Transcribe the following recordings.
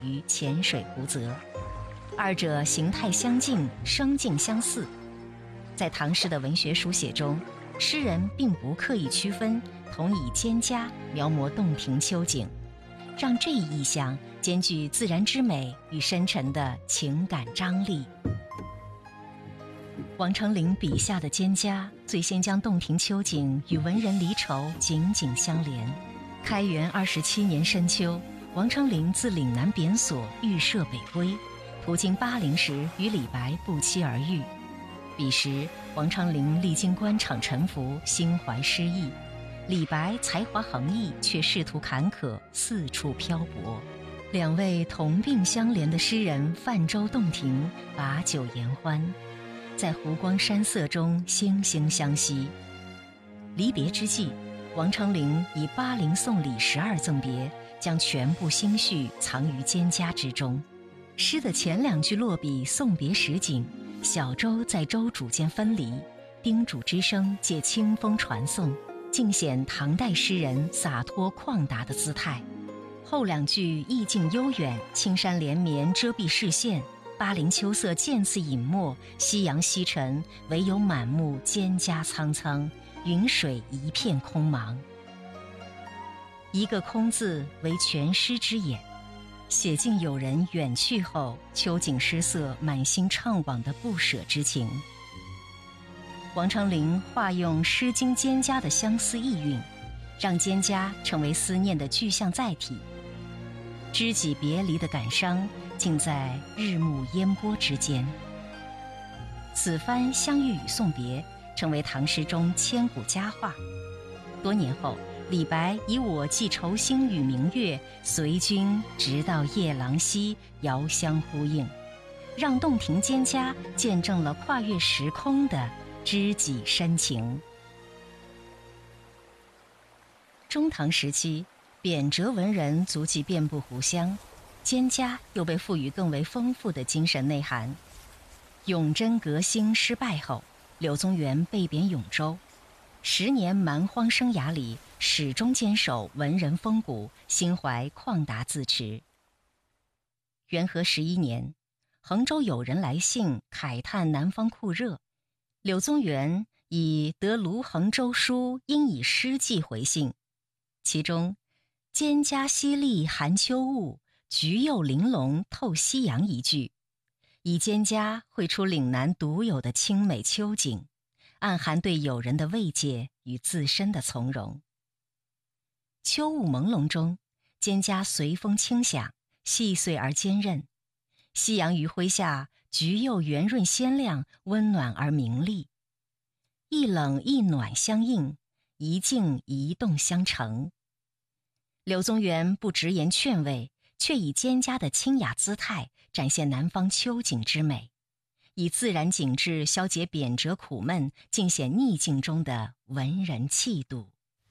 与浅水湖泽，二者形态相近，声境相似。在唐诗的文学书写中，诗人并不刻意区分，同以蒹葭描摹洞庭秋景，让这一意象兼具自然之美与深沉的情感张力。王昌龄笔下的蒹葭，最先将洞庭秋景与文人离愁紧紧相连。开元27年深秋，王昌龄自岭南贬所寓舍北归，途经巴陵时与李白不期而遇。彼时王昌龄历经官场沉浮，心怀诗意；李白才华横溢，却仕途坎坷，四处漂泊。两位同病相怜的诗人泛舟洞庭，把酒言欢，在湖光山色中惺惺相惜。离别之际，王昌龄以巴陵送礼12赠别，将全部心绪藏于蒹葭之中。诗的前2句落笔送别时景，小舟在舟渚间分离，叮嘱之声借清风传送，尽显唐代诗人洒脱旷达的姿态。后2句意境悠远，青山连绵遮蔽视线，巴陵秋色渐次隐没，夕阳西沉，唯有满目蒹葭苍苍，云水一片空茫。一个空字为全诗之眼，写尽友人远去后秋景失色，满心怅惘的不舍之情。王昌龄化用《诗经》蒹葭的相思意蕴，让蒹葭成为思念的具象载体。知己别离的感伤尽在日暮烟波之间。此番相遇与送别成为唐诗中千古佳话。多年后，李白以我寄愁星与明月，随君直到夜郎西遥相呼应，让洞庭蒹葭见证了跨越时空的知己深情。中唐时期，贬谪文人足迹遍布湖湘，蒹葭又被赋予更为丰富的精神内涵。永贞革新失败后，柳宗元被贬永州，10年蛮荒生涯里，始终坚守文人风骨，心怀旷达自持。元和11年，衡州有人来信慨叹南方酷热，柳宗元以得卢衡州书，应以诗记回信，其中蒹葭淅沥寒秋雾，菊柚玲珑透夕阳一句，以蒹葭绘出岭南独有的清美秋景，暗含对友人的慰藉与自身的从容。秋雾朦胧中，蒹葭随风轻响，细碎而坚韧。夕阳余晖下，菊柚圆润鲜亮，温暖而明丽。一冷一暖相应，一静一动相成。柳宗元不直言劝慰，却以蒹葭的清雅姿态展现南方秋景之美，以自然景致消解贬谪苦闷，尽显逆境中的文人气度。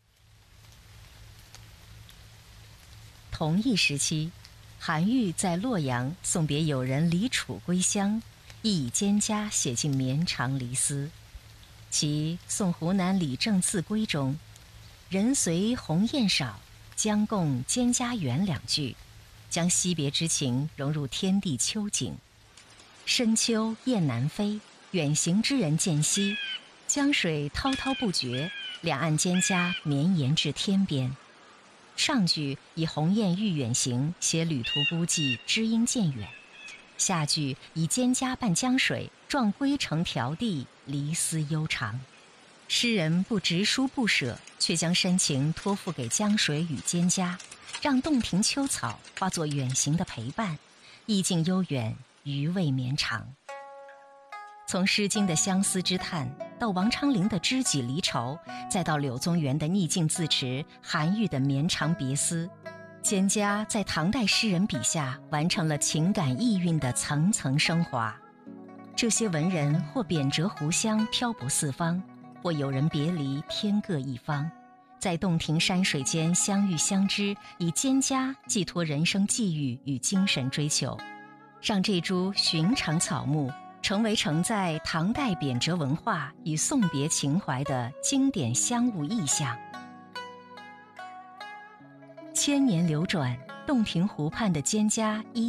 同一时期，韩愈在洛阳送别友人李楚归乡，亦以蒹葭写尽绵长离思。其《送湖南李正次归》中“人随鸿雁少，将共蒹葭远”2句，将惜别之情融入天地秋景。深秋雁南飞，远行之人渐稀，江水滔滔不绝，两岸蒹葭绵延至天边。上句以鸿雁欲远行，写旅途孤寂，知音渐远；下句以蒹葭伴江水，壮归程迢递，离思悠长。诗人不直抒不舍，却将深情托付给江水与蒹葭，让洞庭秋草化作远行的陪伴，意境悠远，余味绵长。从《诗经》的相思之叹，到王昌龄的知己离愁，再到柳宗元的逆境自持，韩愈的绵长别思，蒹葭在唐代诗人笔下完成了情感意蕴的层层升华。这些文人或贬谪湖湘，漂泊四方，或有人别离，天各一方，在洞庭山水间相遇相知，以蒹葭寄托人生际遇与精神追求，让这株寻常草木成为承载唐代贬谪文化与送别情怀的经典香物意象。千年流转， 洞庭湖畔的蒹葭依